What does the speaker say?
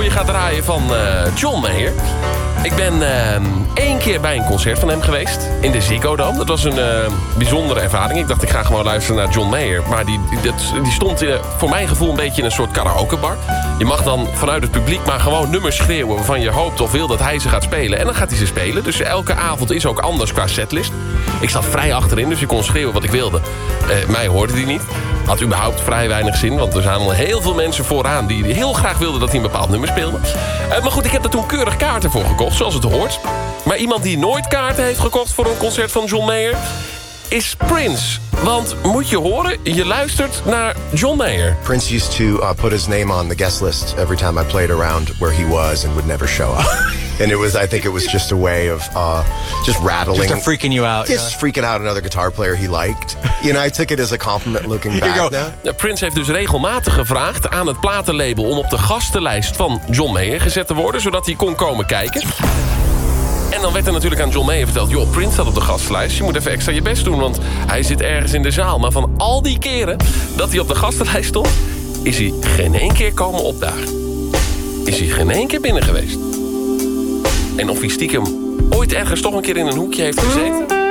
je ga draaien van John Mayer. Ik ben 1 keer bij een concert van hem geweest. In de Ziggo Dome. Dat was een bijzondere ervaring. Ik dacht, ik ga gewoon luisteren naar John Mayer. Maar die stond voor mijn gevoel een beetje in een soort karaokebar. Je mag dan vanuit het publiek maar gewoon nummers schreeuwen... waarvan je hoopt of wil dat hij ze gaat spelen. En dan gaat hij ze spelen. Dus elke avond is ook anders qua setlist. Ik zat vrij achterin, dus je kon schreeuwen wat ik wilde. Mij hoorde hij niet. Had überhaupt vrij weinig zin, want er zijn al heel veel mensen vooraan... die heel graag wilden dat hij een bepaald nummer speelde. Maar goed, ik heb er toen keurig kaarten voor gekocht, zoals het hoort. Maar iemand die nooit kaarten heeft gekocht voor een concert van John Mayer... is Prince. Want moet je horen, je luistert naar John Mayer. Prince used to put his name on the guest list every time I played around where he was and would never show up. And I think it was just a way of just rattling. Just freaking you out. Just freaking out another guitar player he liked. I took it as a compliment looking back now. Prince heeft dus regelmatig gevraagd aan het platenlabel... om op de gastenlijst van John Mayer gezet te worden... zodat hij kon komen kijken. En dan werd er natuurlijk aan John Mayer verteld... joh, Prince staat op de gastenlijst, je moet even extra je best doen... want hij zit ergens in de zaal. Maar van al die keren dat hij op de gastenlijst stond... is hij geen 1 keer komen opdagen. Is hij geen 1 keer binnen geweest. En of hij stiekem ooit ergens toch een keer in een hoekje heeft gezeten...